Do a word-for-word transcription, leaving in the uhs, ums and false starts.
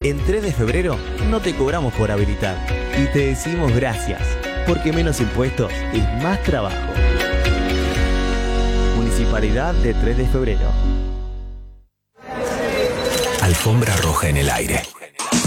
En tres de febrero no te cobramos por habilitar y te decimos gracias, porque menos impuestos es más trabajo. Municipalidad de tres de febrero. Alfombra roja en el aire.